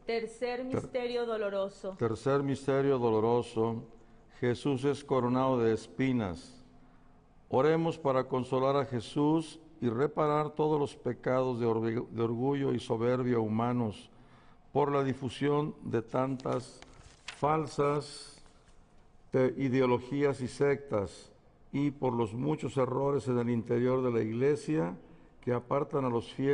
Tercer misterio doloroso. Tercer misterio doloroso. Jesús es coronado de espinas. Oremos para consolar a Jesús y reparar todos los pecados de orgullo y soberbia humanos por la difusión de tantas falsas ideologías y sectas y por los muchos errores en el interior de la Iglesia que apartan a los fieles